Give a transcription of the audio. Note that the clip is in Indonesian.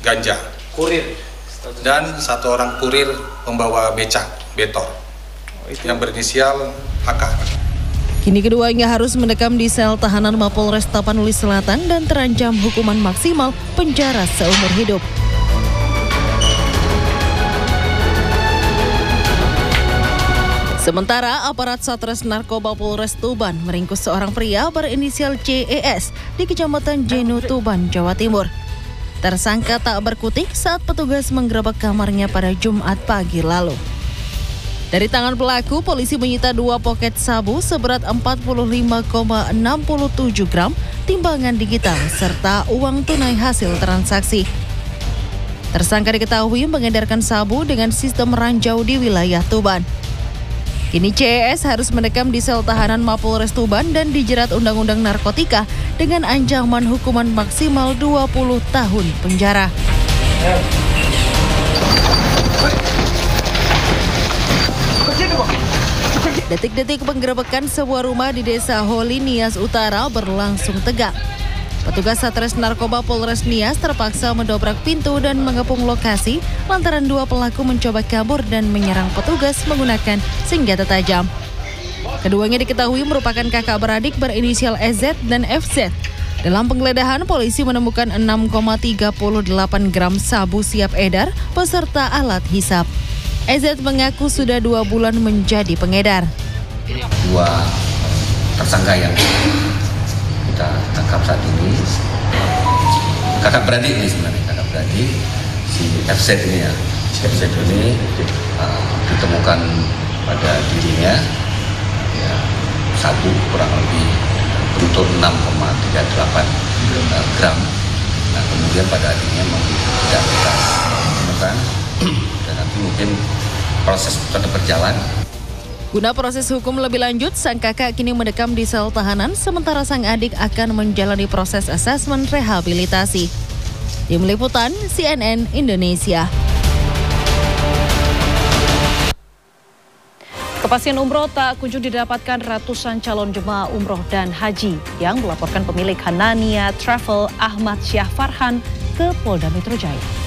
ganja. Kurir. Dan 1 orang kurir pembawa becak betor yang berinisial HK. Kini keduanya harus mendekam di sel tahanan Mapolres Tapanuli Selatan dan terancam hukuman maksimal penjara seumur hidup. Sementara aparat Satres Narkoba Polres Tuban meringkus seorang pria berinisial CES di Kecamatan Jenu, Tuban, Jawa Timur. Tersangka tak berkutik saat petugas menggerebek kamarnya pada Jumat pagi lalu. Dari tangan pelaku, polisi menyita 2 poket sabu seberat 45,67 gram, timbangan digital, serta uang tunai hasil transaksi. Tersangka diketahui mengedarkan sabu dengan sistem ranjau di wilayah Tuban. Kini CES harus mendekam di sel tahanan Mapolres Tuban dan dijerat Undang-Undang Narkotika dengan ancaman hukuman maksimal 20 tahun penjara. Detik-detik penggerebekan sebuah rumah di Desa Holi, Nias Utara berlangsung tegang. Petugas Satres Narkoba Polres Nias terpaksa mendobrak pintu dan mengepung lokasi lantaran 2 pelaku mencoba kabur dan menyerang petugas menggunakan senjata tajam. Keduanya diketahui merupakan kakak beradik berinisial EZ dan FZ. Dalam penggeledahan, polisi menemukan 6,38 gram sabu siap edar beserta alat hisap. EZ mengaku sudah 2 bulan menjadi pengedar. 2 tersangka yang kita tangkap saat ini, kakak beradik ini sebenarnya, kakak beradik si FZ ini ya. FZ ini ditemukan pada dirinya ya, sabu kurang lebih beruntur 6,38 gram. Nah, kemudian pada akhirnya tidak kita temukan dan nanti mungkin proses tetap berjalan. Guna proses hukum lebih lanjut, sang kakak kini mendekam di sel tahanan, sementara sang adik akan menjalani proses asesmen rehabilitasi. Tim Liputan CNN Indonesia. Kepastian umroh tak kunjung didapatkan ratusan calon jemaah umroh dan haji yang melaporkan pemilik Hanania Travel Ahmad Syah Farhan ke Polda Metro Jaya.